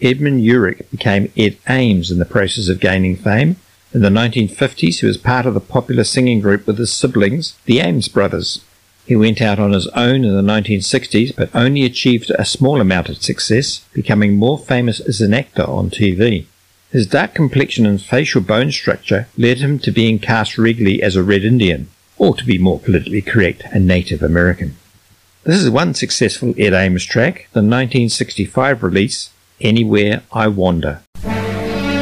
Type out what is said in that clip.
Edmund Urick became Ed Ames in the process of gaining fame. In the 1950s, he was part of the popular singing group with his siblings, the Ames Brothers. He went out on his own in the 1960s, but only achieved a small amount of success, becoming more famous as an actor on TV. His dark complexion and facial bone structure led him to being cast regularly as a Red Indian, or to be more politically correct, a Native American. This is one successful Ed Ames track, the 1965 release, Anywhere I Wander.